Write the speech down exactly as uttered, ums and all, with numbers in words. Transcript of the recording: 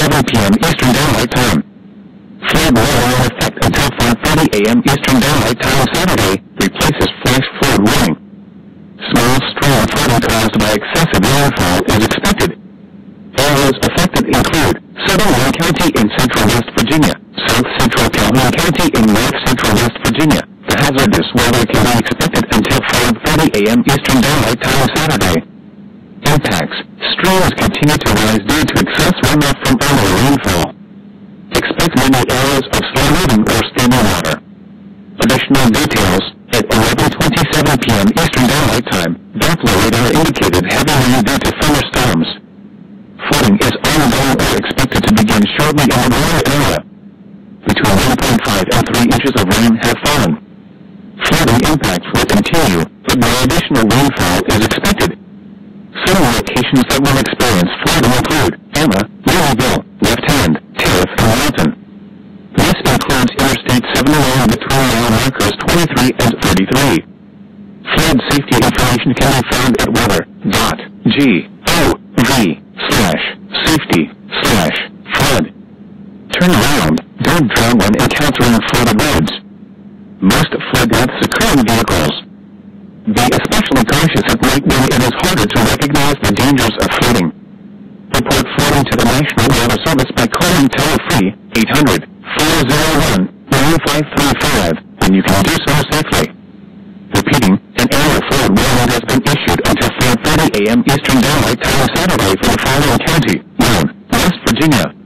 seven p m Eastern Daylight Time. Flood will in effect until five thirty a m Eastern Daylight Time Saturday, replaces flash flood warning. Small stream flooding caused by excessive rainfall is expected. Areas affected include Southern Wayne County in central West Virginia, South Central Calhoun County in north central West Virginia. The hazardous weather can be expected until five thirty a m Eastern Daylight Time Saturday. Impacts: streams continue to rise due to excess runoff from earlier rainfall. Expect many areas of slow moving or standing water. Additional details: at eleven twenty-seven p m Eastern Daylight Time, Doppler radar indicated heavy rain due to thunderstorms. Flooding is ongoing or expected to begin shortly in the rural area. Between one point five and three inches of rain have fallen. Flooding impacts will continue, but no additional rainfall is expected. Some locations that will experience flooding include Emma, Louisville, Left Hand, Tiff, and Walton. This includes Interstate seventy-one between mile markers twenty-three and thirty-three. Flood safety information can be found at weather dot gov slash safety slash flood. Turn around, don't drown when encountering flooded roads. Most flood deaths occur in vehicles. Be especially cautious at night when it is harder to recognize the dangers of flooding. Report flooding to the National Weather Service by calling toll-free eight hundred, four oh one, nine five three five, and you can do so safely. Repeating, an area flood warning has been issued until five thirty a m Eastern Daylight Time Saturday for the following county: one, West Virginia,